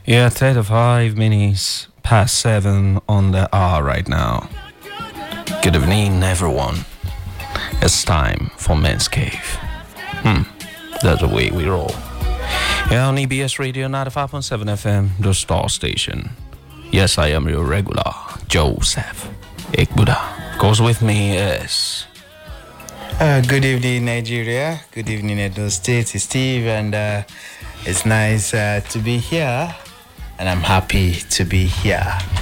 Yeah, 35 minutes past 7 on the hour right now. Good evening, everyone. It's time for Men's Cave. That's the way we roll. Yeah, on EBS Radio 95.7 FM, the star station. Yes, I am your regular, Joseph Ekbuda. Of course, with me is... Good evening, Nigeria. Good evening, Edo State. It's Steve, and it's nice to be here. And I'm happy to be here.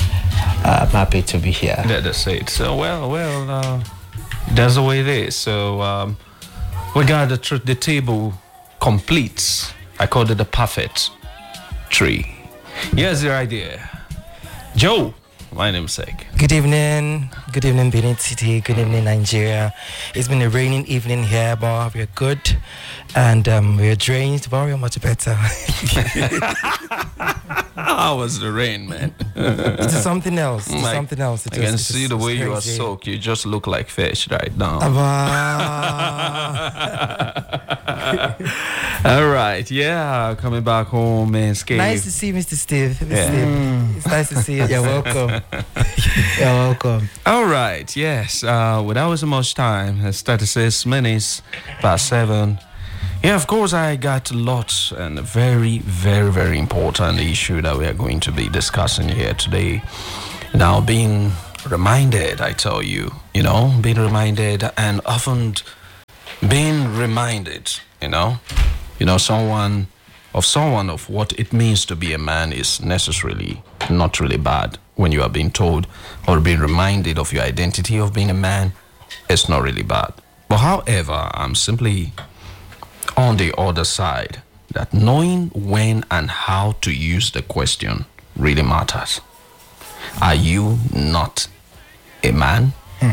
That's it. So, well, that's the way it is. So, we got the table complete. I called it the perfect tree. Here's the idea. Joe, my namesake. Good evening, Benin City. Good evening, Nigeria. It's been a raining evening here, but we're good. And we're drained, but we're much better. How was the rain, man? It's something else. I can see the way you are soaked. You just look like fish right now. All right, yeah, coming back home, Men's Cave. Nice to see you, Mr. Steve. It's nice to see you. You're welcome. You're welcome. All right, yes. Without wasting much time, it's 36 minutes past 7. Yeah, of course, I got lots and a very, very, very important issue that we are going to be discussing here today. Now, being reminded, I tell you, being reminded and often being reminded, someone of what it means to be a man is necessarily not really bad. When you are being told or being reminded of your identity of being a man, it's not really bad. But however, I'm simply on the other side that knowing when and how to use the question really matters. Are you not a man?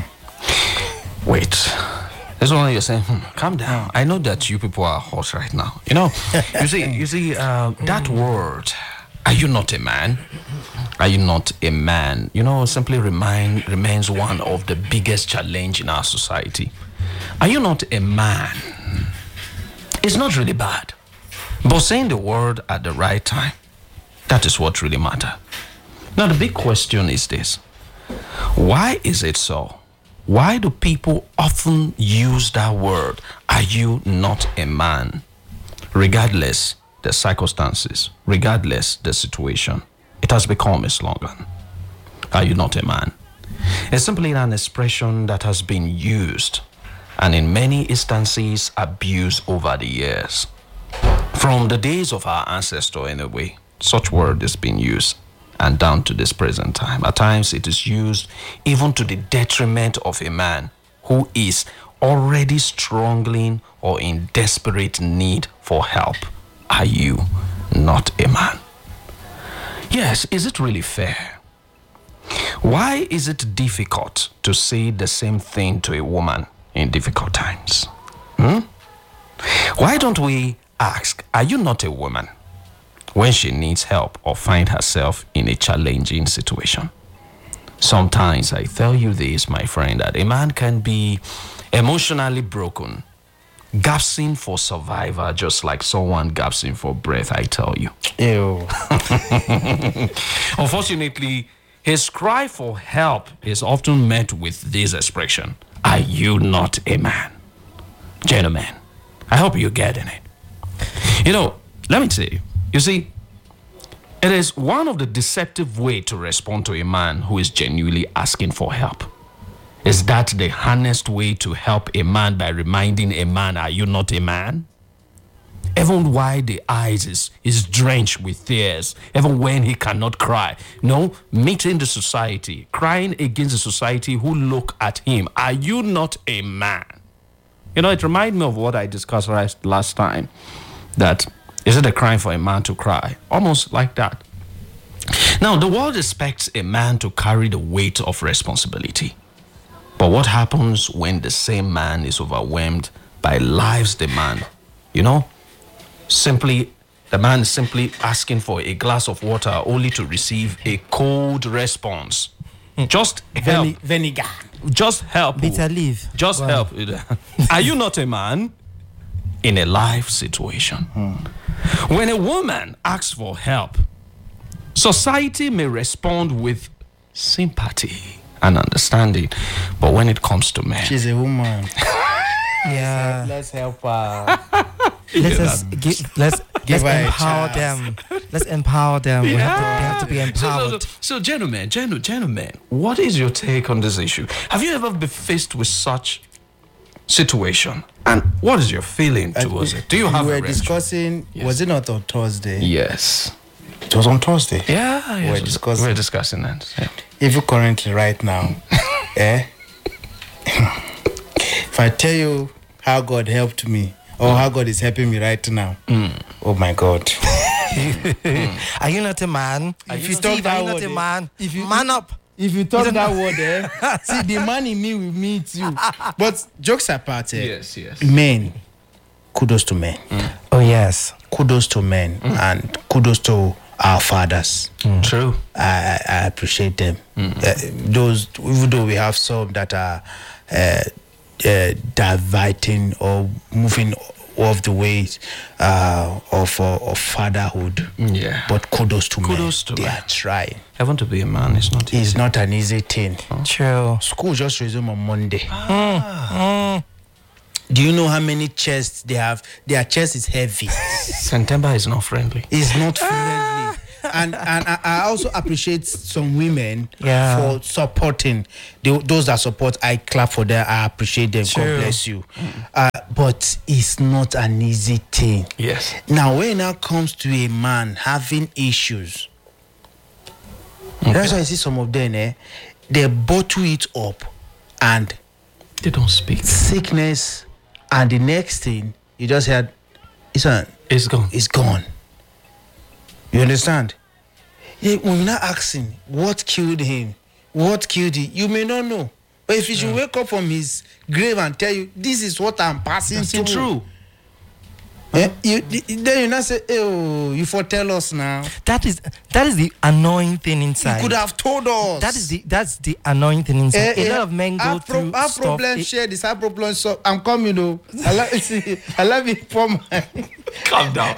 Wait. This one you're saying, calm down. I know that you people are hot right now. You see, that word, are you not a man? Are you not a man? Simply remains one of the biggest challenge in our society. Are you not a man? It's not really bad. But saying the word at the right time, that is what really matters. Now, the big question is this. Why is it so? Why do people often use that word, are you not a man? Regardless the circumstances, regardless the situation, it has become a slogan. Are you not a man? It's simply an expression that has been used and in many instances abused over the years. From the days of our ancestors, in a way, such word is being used and down to this present time. At times it is used even to the detriment of a man who is already struggling or in desperate need for help. Are you not a man? Yes, is it really fair? Why is it difficult to say the same thing to a woman in difficult times? Why don't we ask, are you not a woman, when she needs help or find herself in a challenging situation? Sometimes I tell you this, my friend, that a man can be emotionally broken, gasping for survival, just like someone gasping for breath, I tell you. Ew. Unfortunately, his cry for help is often met with this expression, are you not a man? Gentlemen, I hope you're getting it. Let me say, you see, it is one of the deceptive ways to respond to a man who is genuinely asking for help. Is that the honest way to help a man by reminding a man, are you not a man? Even while the eyes is drenched with tears, even when he cannot cry. Meeting the society, crying against the society who look at him. Are you not a man? It reminds me of what I discussed last time. That, is it a crime for a man to cry? Almost like that. Now, the world expects a man to carry the weight of responsibility. But what happens when the same man is overwhelmed by life's demand? The man is simply asking for a glass of water only to receive a cold response. Just help. Vinegar. Just help. Bitter leaf. Just help. Are you not a man? In a life situation. When a woman asks for help, Society may respond with sympathy and understanding, but when it comes to men, She's a woman. Yeah. Let's help her. Let's Give her a empower chance. them. Let's empower them. They have to be empowered. So gentlemen, what is your take on this issue? Have you ever been faced with such situation? And what is your feeling towards it? Do you have We a were range? discussing, Yes. was it not on Thursday? Yes. It was on Thursday. Yeah, yes. We're discussing. that. Yeah. If you currently right now, if I tell you how God helped me or how God is helping me right now, oh my God. Are you not a man? If you Steve, talk that are you not word, a man? if you- Man up. If you talk that word, see the man in me will meet you. But jokes apart, Yes. men, kudos to men. Oh yes. Kudos to men and kudos to our fathers. True. I appreciate them. Those, even though we have some that are diverting or moving off the ways of fatherhood. Yeah. But kudos to Kudos men. to They men. are trying. Having to be a man is not easy. It's not an easy thing. True. School just resumed on Monday. Do you know how many chests they have? Their chest is heavy. September is not friendly. It's not friendly. And I also appreciate some women Yeah. for supporting. Those that support, I clap for them. I appreciate them. True. God bless you. But it's not an easy thing. Yes. Now, when it comes to a man having issues, that's why I see some of them, they bottle it up and They don't speak. sickness, and the next thing you just heard, it's It's gone. gone. You understand? Yeah, when you're not asking what killed him, what killed him, you may not know. But if he should wake up from his grave and tell you, this is what I'm passing through. True. Then you not say, oh, you foretell us now. That is the annoying thing You inside. could have told us. That's the annoying thing inside. A lot of men go through our stuff. problem share this, our problem so I'm coming though. I love it for my Calm down.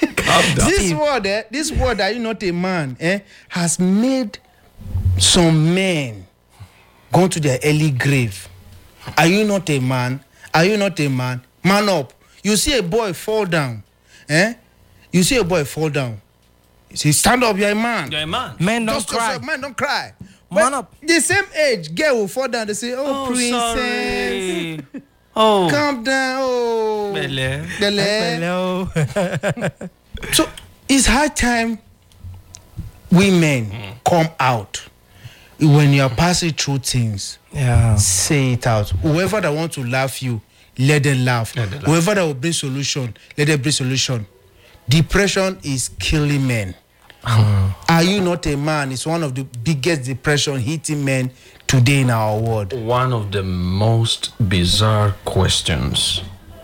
This word that you not a man, has made some men go to their early grave. Are you not a man? Are you not a man? Man up. You see a boy fall down, You see a boy fall down. You say, stand up, you're a man. You're a man. Men don't Just cry. yourself, man, don't cry. Man But up. the same age, girl will fall down. They say, oh, princess, Sorry. Oh. calm down. Oh, Bele. Bele. Hello. So it's high time women come out. When you're passing through things, Yeah. say it out. Whoever that want to laugh you, let them laugh. Let them laugh. Whoever that will bring solution, let them bring solution. Depression is killing men. Are you not a man? It's one of the biggest depression hitting men today in our world. One of the most bizarre questions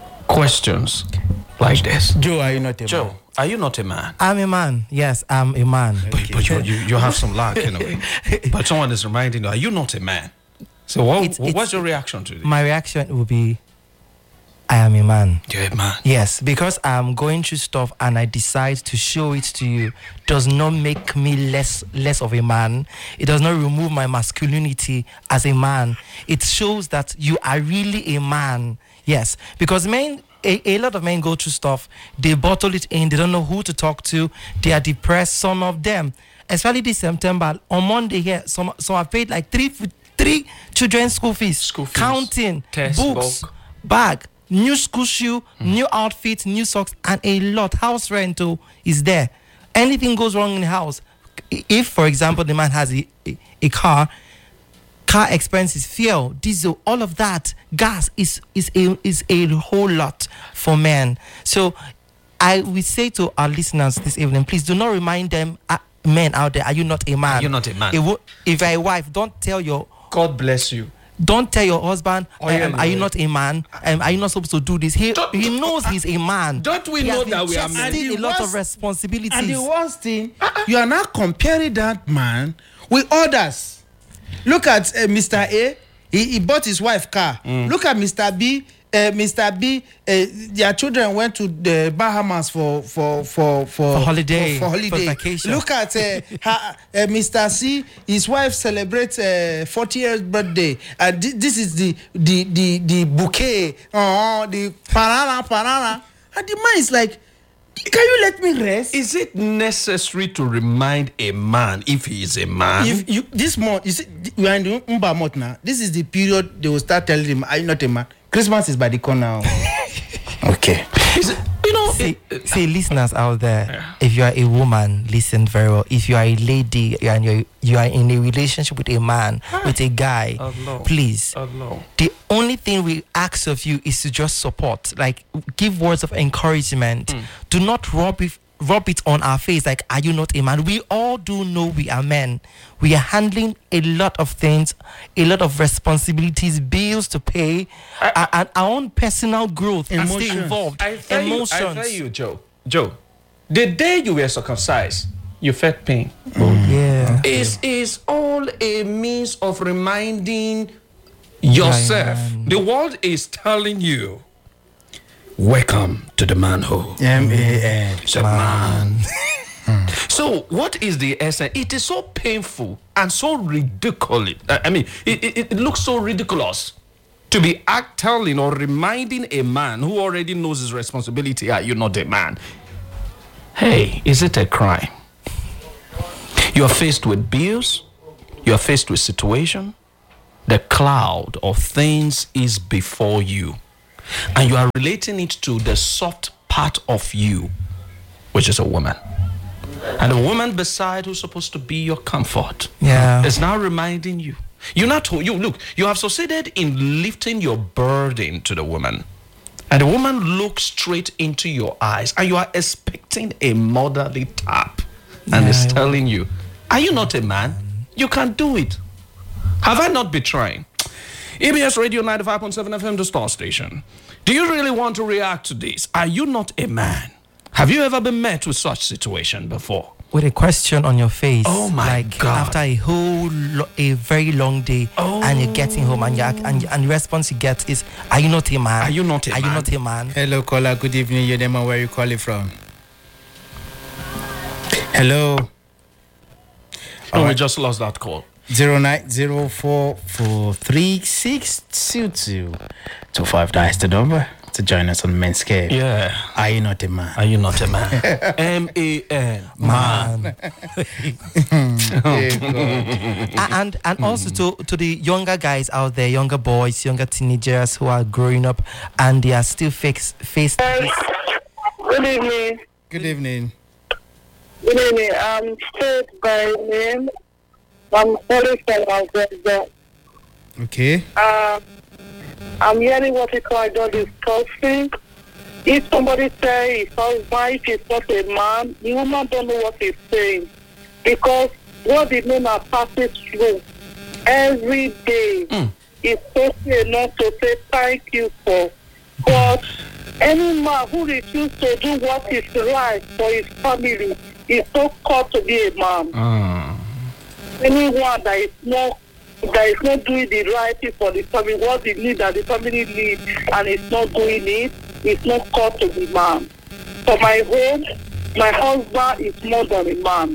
like this. Joe, are you not a man? Joe, are you not a man? I'm a man. Yes, I'm a man. But you have some lack in a way. But someone is reminding you, are you not a man? So what's your reaction to this? My reaction will be, I am a man. You're a man. Yes, because I'm going through stuff and I decide to show it to you does not make me less of a man. It does not remove my masculinity as a man. It shows that you are really a man. Yes, because men, a lot of men go through stuff. They bottle it in. They don't know who to talk to. They are depressed. Some of them, especially this September, on Monday here, some have paid like three children's school fees, counting, textbook, books, bag, new school shoe, new outfit, new socks, and a lot. House rental is there. Anything goes wrong in the house, if, for example, the man has a car expenses, fuel, diesel, all of that, gas is a whole lot for men. So I will say to our listeners this evening, please do not remind them, men out there, are you not a man? Are you not a man? If you're a wife, don't tell your... God bless you. Don't tell your husband, are you no. not a man? Are you not supposed to do this? He knows he's a man. Don't we He know has been that we are just men? still a lot of responsibilities. And the worst thing, you are now comparing that man with others. Look at Mr. A. He bought his wife car. Look at Mr. B. Mr. B, their children went to the Bahamas for holiday, for holiday. for vacation. Look at Mr. C. His wife celebrates 40 years birthday, and this is the bouquet, the parana, and the man is like, can you let me rest? Is it necessary to remind a man if he is a man? If you this month, you see, we are in the Umba month now. This is the period they will start telling him, "Are you not a man?" Christmas is by the corner. Okay. See, listeners out there, if you are a woman, listen very well. If you are a lady and you are in a relationship with a man, with a guy, please. The only thing we ask of you is to just support, like give words of encouragement. Do not rub it on our face like, are you not a man? We all do know we are men. We are handling a lot of things, a lot of responsibilities, bills to pay, and our own personal growth and stay involved. I tell you, Joe, the day you were circumcised, you felt pain. Yeah. Is all a means of reminding yourself. The world is telling you, welcome to the manhood. M-A-N. It's a man. So what is the essence? It is so painful and so ridiculous. I mean, it looks so ridiculous to be telling or reminding a man who already knows his responsibility, you're not a man. Hey, is it a crime? You are faced with bills. You are faced with situation. The cloud of things is before you. And you are relating it to the soft part of you, which is a woman. And the woman beside who's supposed to be your comfort is now reminding you. You have succeeded in lifting your burden to the woman. And the woman looks straight into your eyes and you are expecting a motherly tap. And is telling you, are you not a man? You can do it. Have I not been trying? EBS Radio 95.7 FM, the Star Station. Do you really want to react to this? Are you not a man? Have you ever been met with such situation before? With a question on your face. Oh my God. After a very long day, and you're getting home, and the response you get is, "Are you not a man? Are you not a man? Are you not a man?" Hello, caller. Good evening. Your name and where you calling from? Hello. We just lost that call. 09044362225. That's the number to join us on Men's Cave. Yeah. Are you not a man? Are you not a man? M-A-N. Man. And also to the younger guys out there, younger boys, younger teenagers who are growing up and they are still faced. Good evening. Good evening. Good evening. I'm State by name. I'm calling from Alberta. Okay. I'm hearing what you call discussing. If somebody says his wife is not a man, the woman don't know what he's saying. Because what the men are passing through every day is so enough to say thank you for. But any man who refuses to do what is right for his family is so called to be a man. Anyone that is not doing the right thing for the family, what the need that the family needs, and is not doing it, is not called to be man. For my home, my husband is more than a man.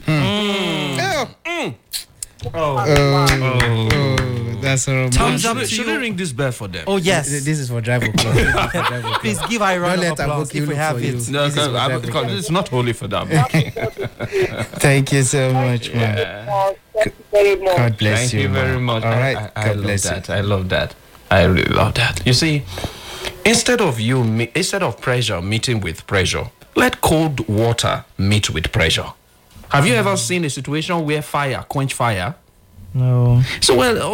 That's a Should we ring this bell for them? Oh yes. This is for Driver Club. Please give a round of applause if we have it. No, it's not only for them. Thank you so much, man. Thank you very much. God bless Thank you. you very man. much. All right. I God love bless that. you. I love that. I really love that. You see, instead of pressure meeting with pressure, let cold water meet with pressure. Have you ever seen a situation where fire quench fire? No. So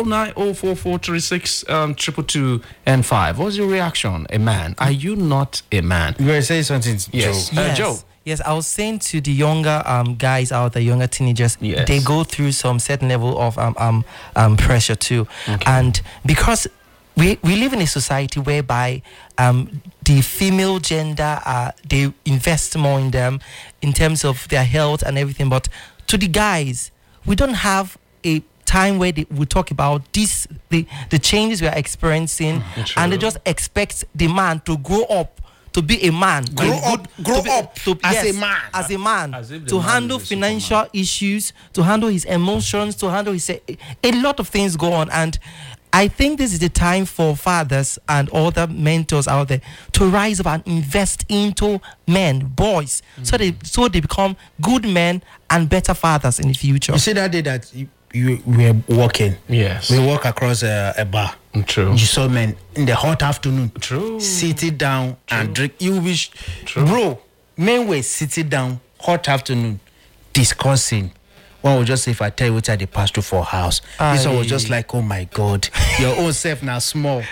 0904436 and 5. What's your reaction? A man? Are you not a man? You were saying something, Yes. Joe. Joe. Yes, I was saying to the younger guys out there, younger teenagers, Yes. they go through some certain level of pressure too, and because we live in a society whereby the female gender they invest more in them in terms of their health and everything, but to the guys, we don't have a time where we talk about this, the changes we are experiencing, and they just expect the man to grow up to be a man, Grow up as a man. as a man, As if the to man handle is a financial issues, to handle his emotions, to handle his a lot of things go on. And I think this is the time for fathers and other mentors out there to rise up and invest into men, boys, so they become good men and better fathers in the future. You see that day that you were walking. Yes. We walk across a bar. True. You saw men in the hot afternoon. True. Sitting down and drink. You wish, bro. Men were sitting down hot afternoon, discussing. One would just say, if I tell you what I did pass through for house, this one was just like, oh my God, your own self now small.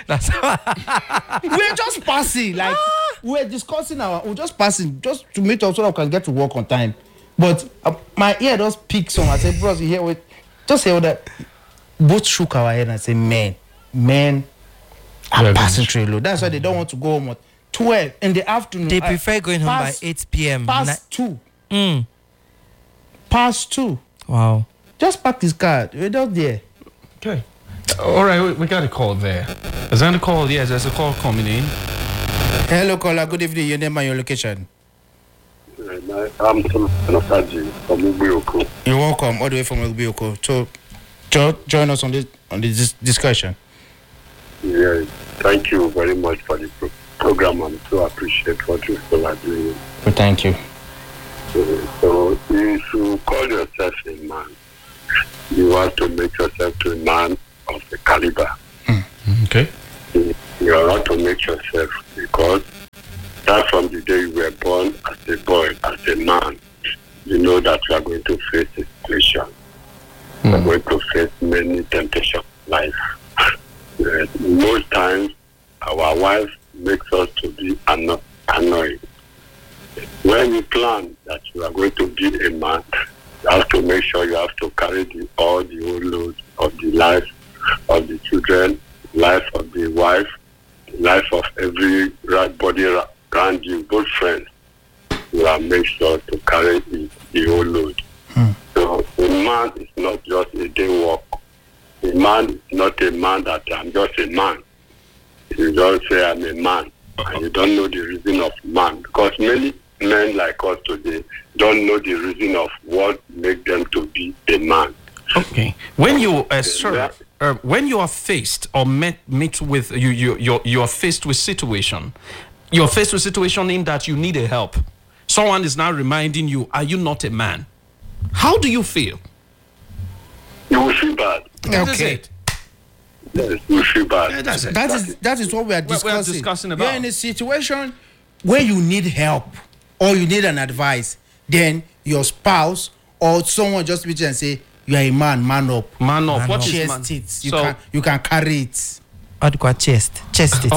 We're just passing, like we're discussing we're just passing, just to meet up so that we can get to work on time. But my ear just picked some. I said, bros, you hear what? Just hear that. Both shook our head and said, men are passing through a load. That's why they don't want to go home at 12 in the afternoon. They prefer going home by 8 p.m. Past 2. Mm. Past 2. Wow. Just park this car. We're just there. Okay. All right, we got a call there. Is that a call? Yes, there's a call coming in. Hello, caller. Good evening. Your name and your location. I'm Solomon from Ubioko. You're welcome all the way from Ubioko. So, join us on this discussion. Yeah, thank you very much for the program. I so appreciate what you all are doing. Well, thank you. So, if you call yourself a man, you have to make yourself to a man of the caliber. Okay. You have to make yourself, because that from the day you were born as a boy, as a man, you know that you are going to face a situation. You are going to face many temptations in life. Most times, our wife makes us to be annoyed. When you plan that you are going to be a man, you have to make sure you have to carry all the whole load of the life of the children, life of the wife, life of every body around you, both friends. You have make sure to carry the whole load. So a man is not just a day work. A man is not a man that I'm just a man. You don't say I'm a man, and you don't know the reason of man, because many men like us today don't know the reason of what makes them to be a man. Okay. When you when you are faced or meet with you are faced with situation, you're faced with situation in that you need a help. Someone is now reminding you, are you not a man? How do you feel? You will feel bad. Okay. Yes, you will feel bad. Yeah, that's it. That is what we are discussing. We're discussing about. You're in a situation where you need help or you need an advice. Then your spouse or someone just meet you and say, you are a man, man up. Man up. What is Chest man? it. You can carry it. Adequate chest it.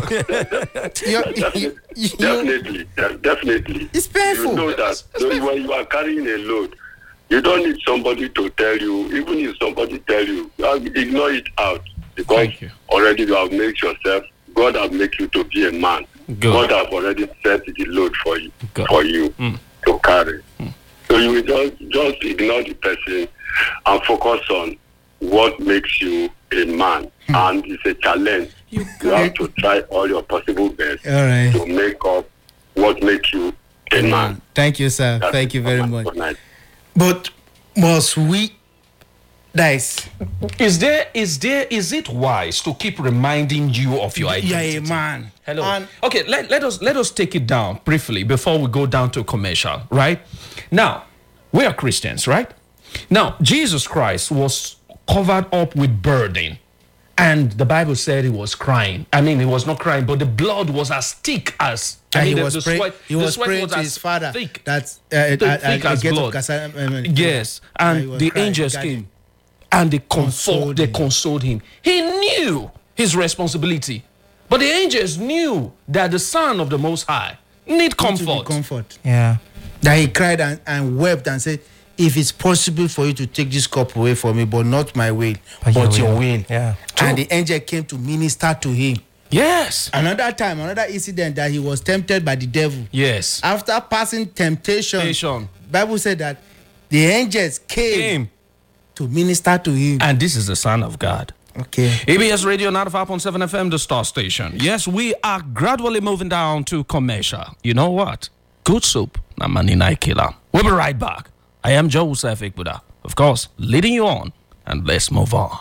Definitely. It's painful. You know that when you are carrying a load, you don't need somebody to tell you. Even if somebody tell you, ignore it out, because already you have made yourself. God have made you to be a man. God have already set the load for you to carry. So you will just ignore the person and focus on what makes you a man. And it's a challenge. You have to try all your possible best to make up what makes you a man. Thank you, sir. Thank you very much. But must we, guys? Is it wise to keep reminding you of your identity? You're a man. Hello. Okay, let us take it down briefly before we go down to commercial, right? Now, we are Christians, right? Now, Jesus Christ was covered up with burden. And the Bible said he was crying. I mean, he was not crying, but the blood was as thick as... he was praying to his father thick, that thick as blood. Yes, and the angels came and they consoled him. He knew his responsibility, but the angels knew that the Son of the Most High need comfort. Yeah. That he cried and wept and said, if it's possible for you to take this cup away from me, but not my will, but your will. Yeah. And the angel came to minister to him. Yes. Another incident that he was tempted by the devil. Yes. After passing temptation, Bible said that the angels came to minister to him. And this is the Son of God. Okay. ABS Radio 95.7 FM, the star station. Yes, we are gradually moving down to commercial. You know what? Good soup, na manina killer. We'll be right back. I am Joseph Ikbuda, of course, leading you on, and let's move on.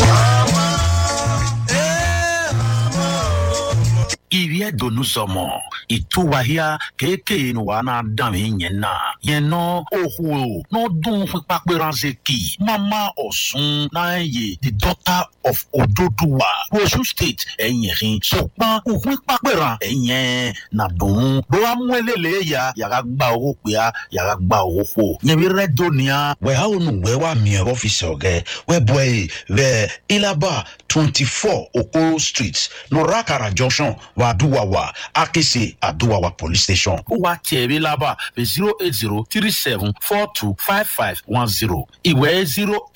Irie donu somo ituwahia keke no wana dami nyena yeno ohu no dun pakperanse ki mama Osun na ye the daughter of Ododuwa Osun state enyerin sopan ohun pakperan enyen na dun do amwelele ya gba owo pe ya gba owo fo yen bi redonia we ha onu we wa mi officer ge we boy we Ilaba 24 Okoro Street no Rakara Junction Aduwawa Akese Aduwawa Police Station. Uwa Tiebe Laba 08037425510. Iwe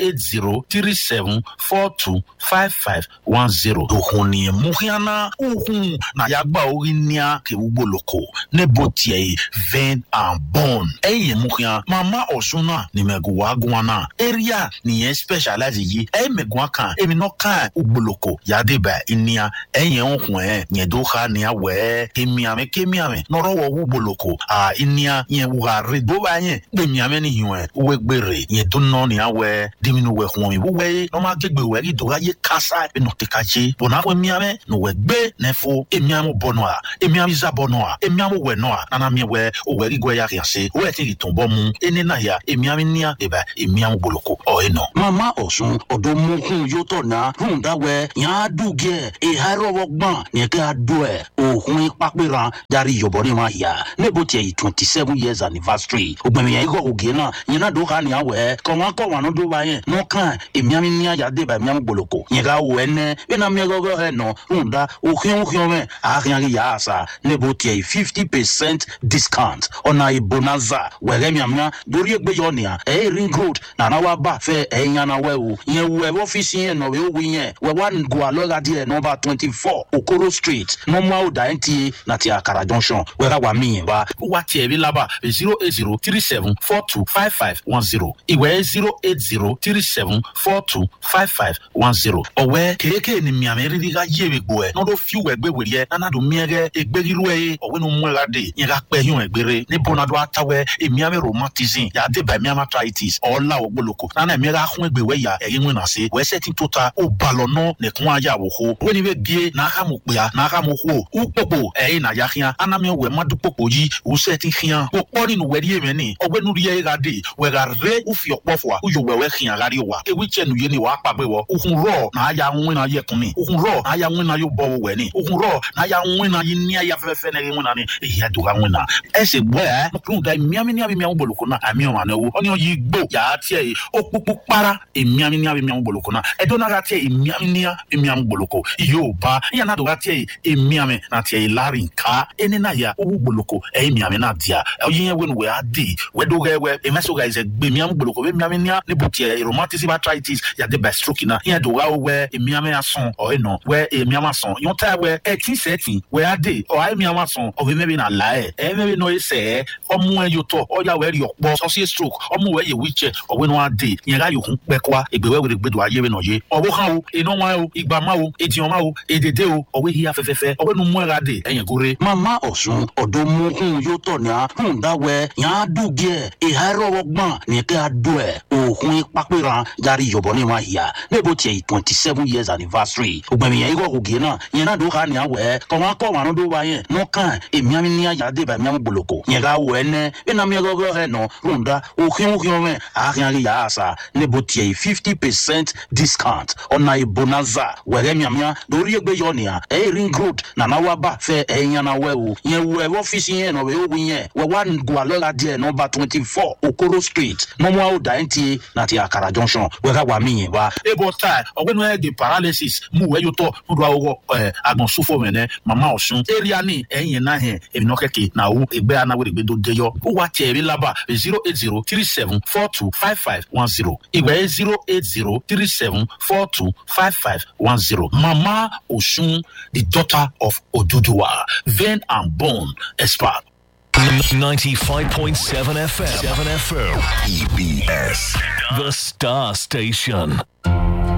08037425510. Dohoni muhiana uhun na yagba orinia ke uboloko nebotie vein and bone. Eye muhia mama Osuna ni meguwa gwana area ni specialize yi megwa kan emi no kan uboloko yadeba inia eye ohun nyedoha ni awe kemiame noro wo boloko inia yen wa redo ba yen gbemiame ni hiwe we gbere yen dunno ni awe diminu we hon mi we no ma gbegbe we ri do aye kasa be no tekache bona we miame no we gbe nefo emiamo bono emiami za bono emiamo we no na mi we o we ri gwe ya rianse we ti tombo mu eni na ya emiami nia eba emiamo boloko o eno mama Osun odomu hun yo to na hun da we yan duge e haro wogban ni ke ado ohun pakperan dari yobori ma ya nebotie 27 years anniversary ogbemi yan go oge na yin na do ha ni awe ko wa no do ba yen no kan emiami ni aya de ba miam boloko yin ga wo ene we na mi go he no unda ohun me arian ya asa nebotie 50% discount ona e bonanza we re miam dori egbe yo ni ring road na na wa ba fe yan na we o yen we office yen no we o yen we wan go aloga there number 24 Okoro Street normal dainti na ti Akara Junction we ra wa mi ba wa Tiebe Laba 08037425510 iwe 08037425510 owe keke ni mi ameri ga yewe gbo no do fi we gbe were na do miege egberiru owe no mu de yin ga pe yun egbere ni bonado atawe emi ame romantism ya de ba mi amatritis ola ogboloko na mi ga hun egbe we ya eyin na se we setting total o balono ne kun aya wo ho we ni we bie na ha mo pe na ha mo ho upopo na ya khian anami we madupopo yi u setting khian o pori nu we ri ni ogbe nu ri ga de we ga re u fi opofo a u yo we khian ga ri wa e wi chenu ye ni wa pa pe wo uhun ro na ya nwin na ye kun ni uhun ro na ya nwin na yo bo we ni uhun ro na ya nwin na yi ni ya fefe na nwin na ni e ya do ga nwin na e se gbo kun da miami ni abi mi boloko na ami o ma na wo oni yi gbo ya ti e o pupu para e miami ni abi mi boloko na e do na ga ti e miami ni mi boloko yo ba ya na do ga ti e miami na ti lari ka eni na ya owu boloko e miami na dia yin we no we adi we do ge we e meso guys gbe miami boloko we miami ni ni buti rheumatism arthritis ya de by stroke na yin do ga we e miami ason o eno we e miami ason yon ta we e ti setting we adi o ai miami ason o we maybe na la e maybe no e se omu en yo to o ya we ri opo so see stroke omu we ye wheelchair o we no adi yin ga yo hun pe kwa egbe we gbe do aye we no ye o wo kan o ino wa o igba ma o edion ma o edede o we hi afefefe o we no mu ra de eyin gore mama Osun odomu hun yo to na hun da we yan duge e haro wogban ni ke ado ohun pakperan dari yobori ma ya nebotie 27 years anniversary ogbemi yan go oge na yin na do ha ni awe ko wa no do ba yen no kan emiami ni aya de ba miam boloko yin ga wo ene we na mi go he no unda ohun me arian ya asa nebotie 50% discount ona e bonanza we re miam dori egbe yo ni ring road na na wa ba fe yan na we o yen we office yen no we o yen we wan go aloga there number 24 Okoro Street normal dainti na ti Akara Junction we ga wa mi yen ba ebo style ogbe no de paralysis mu we yo to do awo agbon sufo mene mama Osun area ni eyin na he e no keke na wo egbe ana we egbe do deyo o wa Tiebe Laba 08037425510 igbe 08037425510 mama Osun the daughter of Oduduwa vein and bone expert. 95.7 FM. 7 FM. EBS. The Star Station.